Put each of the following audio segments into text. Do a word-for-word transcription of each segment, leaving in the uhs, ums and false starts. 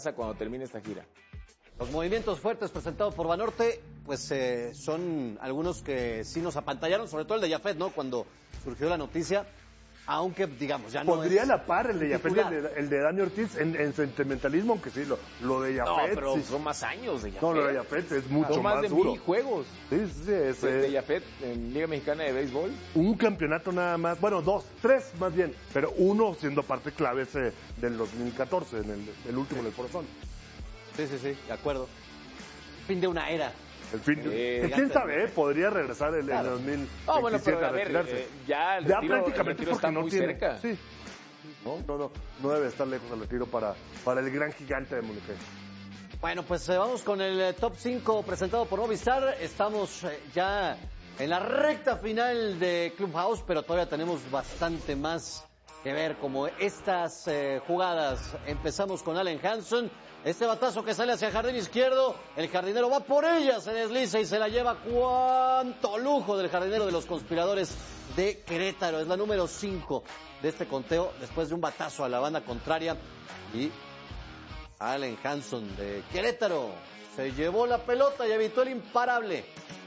cuando termine esta gira. Los movimientos fuertes presentados por Banorte, pues eh, son algunos que sí nos apantallaron, sobre todo el de Yafet, ¿no? Cuando surgió la noticia, aunque digamos ya no Pondría es a la par el de Yafet, titular. el de, el de Dani Ortiz en, en sentimentalismo, aunque sí, lo, lo de No, Yafet. pero sí. son más años de Yafet. No, lo de Yafet es mucho Son más, más de duro. mil juegos. Sí, sí, sí, es, de eh, Yafet en Liga Mexicana de Béisbol. un campeonato nada más, bueno, dos, tres más bien, pero uno siendo parte clave ese del dos mil catorce, en el, el último del corazón. Sí, sí, sí, de acuerdo. Fin de una era. El fin, Eh, que quién sabe, eh, podría regresar el, Claro. el dos mil veintisiete Ah, bueno, pero a a ver, retirarse. eh, ya el ya retiro, prácticamente el retiro porque está no muy tiene, cerca. sí. ¿No? No, no, no debe estar lejos el retiro para, para el gran gigante de Monterrey. Bueno, pues eh, vamos con el eh, top cinco presentado por Movistar. Estamos eh, ya en la recta final de Clubhouse, pero todavía tenemos bastante más que ver, como estas eh, jugadas. Empezamos con Allen Hanson. Este batazo que sale hacia el jardín izquierdo, el jardinero va por ella, se desliza y se la lleva. ¡Cuánto lujo del jardinero de los conspiradores de Querétaro! Es la número cinco de este conteo, después de un batazo a la banda contraria. Y Allen Hanson de Querétaro se llevó la pelota y evitó el imparable.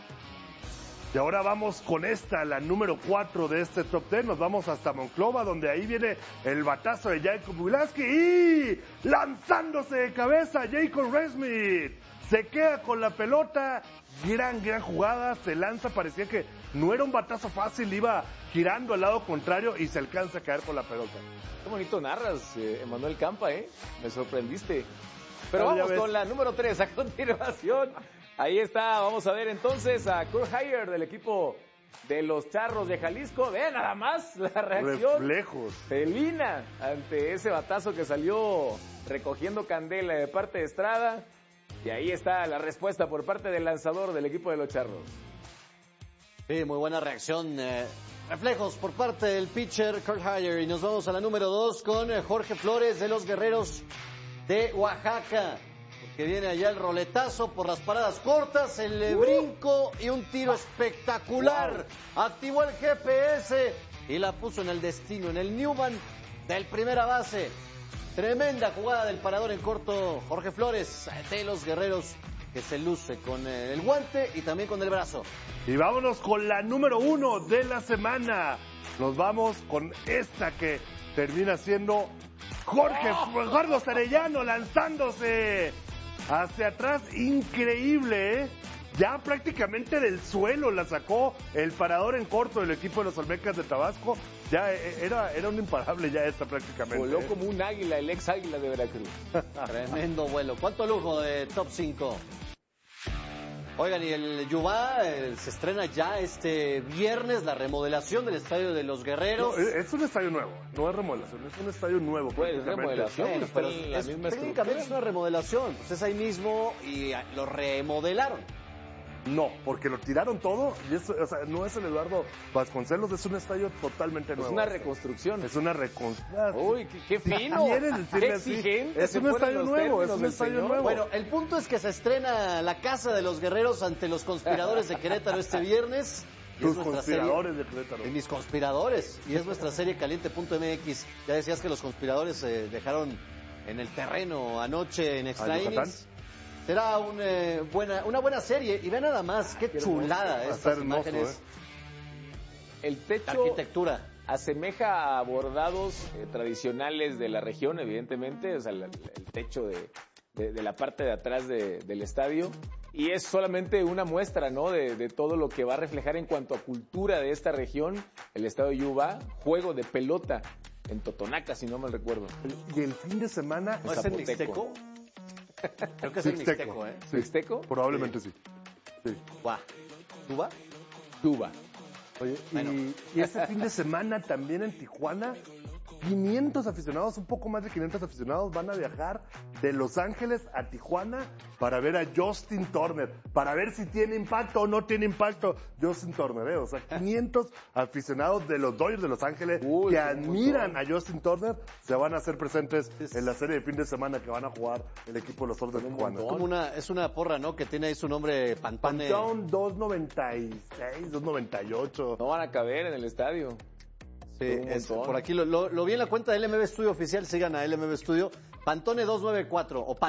Y ahora vamos con esta, la número cuatro de este top diez. Nos vamos hasta Monclova, donde ahí viene el batazo de Jacob Wilaski. Y lanzándose de cabeza, Jacob Resmith. Se queda con la pelota. Gran, gran jugada. Se lanza, parecía que no era un batazo fácil. Iba girando al lado contrario y se alcanza a caer con la pelota. Qué bonito narras, eh, Emanuel Campa, ¿eh? Me sorprendiste. Pero No, ya vamos ves. con la número tres a continuación. Ahí está, vamos a ver entonces a Kurt Hyer del equipo de los Charros de Jalisco. Vean nada más la reacción Reflejos. felina ante ese batazo que salió recogiendo candela de parte de Estrada. Y ahí está la respuesta por parte del lanzador del equipo de los Charros. Sí, muy buena reacción. eh, reflejos por parte del pitcher Kurt Hyer. Y nos vamos a la número dos con eh, Jorge Flores de los Guerreros de Oaxaca. Que viene allá el roletazo por las paradas cortas, el uh, brinco y un tiro espectacular. Wow. Activó el G P S y la puso en el destino, en el Newman del primera base. Tremenda jugada del parador en corto Jorge Flores de los Guerreros, que se luce con el guante y también con el brazo. Y vámonos con la número uno de la semana. Nos vamos con esta que termina siendo Jorge oh. Gordo Arellano lanzándose hacia atrás, increíble, ¿eh? Ya prácticamente del suelo la sacó el parador en corto del equipo de los Olmecas de Tabasco. Ya era, era un imparable ya esta prácticamente. Voló ¿eh? como un águila, el ex águila de Veracruz. Tremendo vuelo. ¿Cuánto lujo de top cinco? Oigan, y el Yubá eh, se estrena ya este viernes, la remodelación del Estadio de los Guerreros. No, es un estadio nuevo, no es remodelación, es un estadio nuevo. Pues es remodelación, Bueno, pero pero la es, misma técnicamente es una remodelación, pues es ahí mismo y lo remodelaron. No, porque lo tiraron todo y eso, o sea, no es el Eduardo Vasconcelos, es un estadio totalmente nuevo. Es una reconstrucción. Es una reconstrucción. Uy, qué, qué fino. Si qué exigente. Es un estadio nuevo, es un estadio nuevo. Bueno, el punto es que se estrena La Casa de los Guerreros ante los conspiradores de Querétaro este viernes. Tus conspiradores serie, de Querétaro. Y mis conspiradores. Y es nuestra serie caliente punto m x. Ya decías que los conspiradores se dejaron en el terreno anoche en Extra Innings. Será un, eh, buena, una buena serie. Y ve nada más, qué, qué chulada hermoso, estas hermoso, imágenes. Eh. El techo, la arquitectura, asemeja a bordados eh, tradicionales de la región, evidentemente. O sea, la, el techo de, de, de la parte de atrás de, del estadio. Y es solamente una muestra, ¿no? De, de todo lo que va a reflejar en cuanto a cultura de esta región. El estadio Yubá, juego de pelota en Totonaca, si no mal recuerdo. Y el fin de semana... ¿No es el Mixteco? Creo que es el Mixteco, ¿eh? Sí. ¿Mixteco? Probablemente sí. sí. Guau. ¿Tuba? Tuba. Oye, bueno. y, y este fin de semana también en Tijuana, quinientos aficionados, un poco más de quinientos aficionados van a viajar de Los Ángeles a Tijuana para ver a Justin Turner, para ver si tiene impacto o no tiene impacto Justin Turner, ¿eh? O sea, quinientos aficionados de los Dodgers de Los Ángeles Uy, que admiran a Justin Turner se van a hacer presentes en la serie de fin de semana que van a jugar el equipo de los Dodgers de Tijuana. Es como una, es una porra, ¿no? Que tiene ahí su nombre Pantone. Pantone dos noventa y seis, dos noventa y ocho. No van a caber en el estadio. Sí, es, por aquí lo, lo, lo vi en la cuenta de L M B Studio Oficial, sigan a L M B Studio, Pantone dos noventa y cuatro o